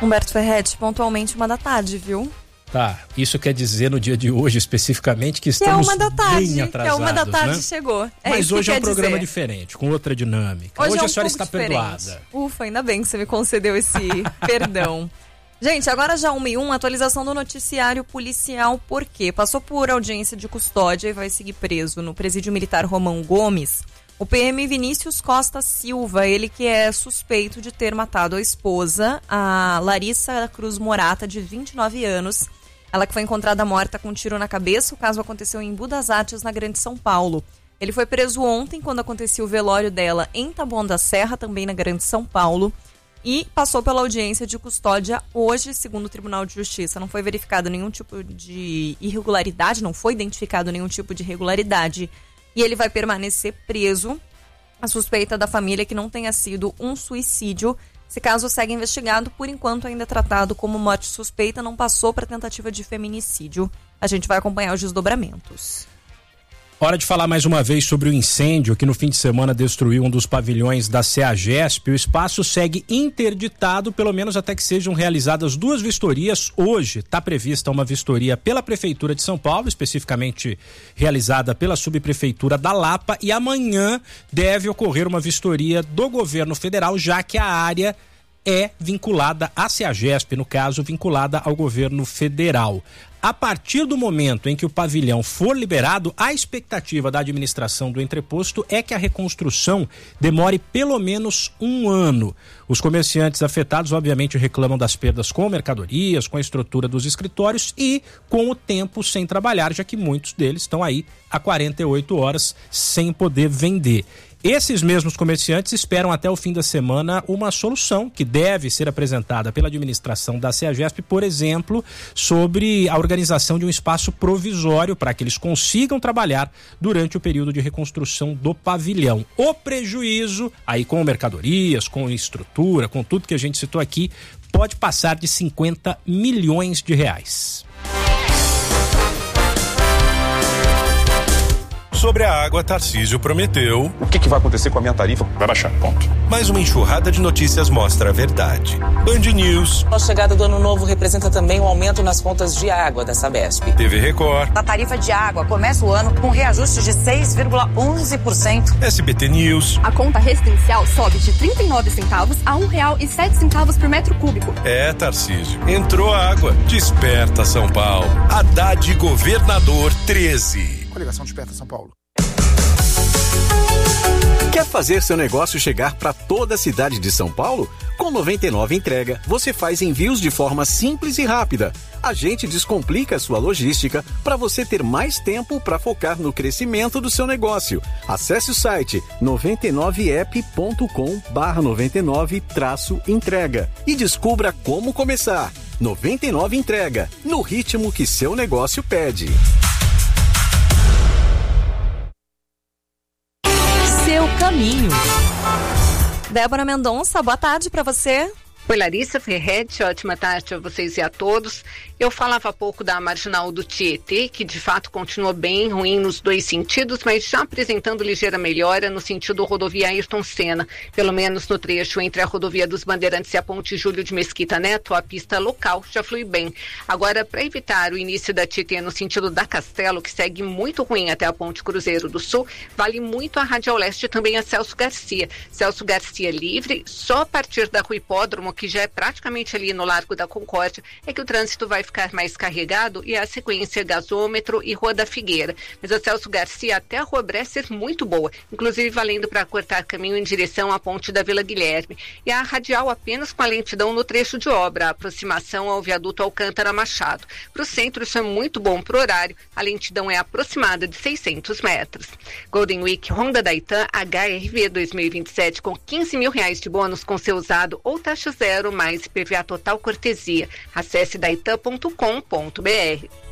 Humberto Ferretti, pontualmente 1h, viu? Tá, isso quer dizer no dia de hoje especificamente que estamos bem atrasados, que 1h né? Chegou. Mas hoje é um programa diferente, com outra dinâmica. Hoje a senhora está perdoada. Ufa, ainda bem que você me concedeu esse perdão. Gente, agora já 1h01, atualização do noticiário policial, por quê? Passou por audiência de custódia e vai seguir preso no presídio militar Romão Gomes. O PM Vinícius Costa Silva, ele que é suspeito de ter matado a esposa, a Larissa Cruz Morata, de 29 anos. Ela que foi encontrada morta com um tiro na cabeça. O caso aconteceu em Budas Artes, na Grande São Paulo. Ele foi preso ontem, quando acontecia o velório dela em Taboão da Serra, também na Grande São Paulo. E passou pela audiência de custódia hoje, segundo o Tribunal de Justiça. Não foi verificado nenhum tipo de irregularidade, não foi identificado nenhum tipo de irregularidade. E ele vai permanecer preso. A suspeita da família que não tenha sido um suicídio. Esse caso segue investigado, por enquanto ainda é tratado como morte suspeita, não passou para tentativa de feminicídio. A gente vai acompanhar os desdobramentos. Hora de falar mais uma vez sobre o incêndio que no fim de semana destruiu um dos pavilhões da CEAGESP. O espaço segue interditado, pelo menos até que sejam realizadas 2 vistorias. Hoje está prevista uma vistoria pela Prefeitura de São Paulo, especificamente realizada pela Subprefeitura da Lapa, e amanhã deve ocorrer uma vistoria do governo federal, já que a área é vinculada à CEAGESP, no caso, vinculada ao governo federal. A partir do momento em que o pavilhão for liberado, a expectativa da administração do entreposto é que a reconstrução demore pelo menos 1 ano. Os comerciantes afetados, obviamente, reclamam das perdas com mercadorias, com a estrutura dos escritórios e com o tempo sem trabalhar, já que muitos deles estão aí há 48 horas sem poder vender. Esses mesmos comerciantes esperam até o fim da semana uma solução que deve ser apresentada pela administração da CEAGESP, por exemplo, sobre a organização de um espaço provisório para que eles consigam trabalhar durante o período de reconstrução do pavilhão. O prejuízo, aí com mercadorias, com estrutura, com tudo que a gente citou aqui, pode passar de 50 milhões de reais. Sobre a água, Tarcísio prometeu... O que vai acontecer com a minha tarifa? Vai baixar, ponto. Mas uma enxurrada de notícias mostra a verdade. Band News. A chegada do ano novo representa também um aumento nas contas de água da Sabesp. TV Record. A tarifa de água começa o ano com reajuste de 6,11%. SBT News. A conta residencial sobe de 39 centavos a R$1,07 por metro cúbico. É, Tarcísio. Entrou água. Desperta São Paulo. Haddad Governador 13. Coligação Desperta São Paulo. Quer fazer seu negócio chegar para toda a cidade de São Paulo? Com 99 Entrega, você faz envios de forma simples e rápida. A gente descomplica a sua logística para você ter mais tempo para focar no crescimento do seu negócio. Acesse o site 99app.com/99-entrega e descubra como começar. 99 Entrega, no ritmo que seu negócio pede. Seu caminho. Débora Mendonça, boa tarde para você. Oi, Larissa Ferretti, ótima tarde a vocês e a todos. Eu falava há pouco da marginal do Tietê, que de fato continua bem ruim nos 2 sentidos, mas já apresentando ligeira melhora no sentido rodovia Ayrton Senna, pelo menos no trecho entre a rodovia dos Bandeirantes e a ponte Júlio de Mesquita Neto, a pista local já flui bem. Agora, para evitar o início da Tietê no sentido da Castelo, que segue muito ruim até a ponte Cruzeiro do Sul, vale muito a Radial Leste também a Celso Garcia. Celso Garcia livre, só a partir da Rua Hipódromo, que já é praticamente ali no Largo da Concórdia, é que o trânsito vai ficar mais carregado e a sequência Gasômetro e Rua da Figueira. Mas a Celso Garcia até a Rua Bresser muito boa, inclusive valendo para cortar caminho em direção à ponte da Vila Guilherme. E a radial apenas com a lentidão no trecho de obra, a aproximação ao viaduto Alcântara Machado. Para o centro isso é muito bom para o horário, a lentidão é aproximada de 600 metros. Golden Week Honda Daitan HRV 2027 com R$15 mil de bônus com seu usado ou taxa zero mais IPVA total cortesia. Acesse daitan.com.br.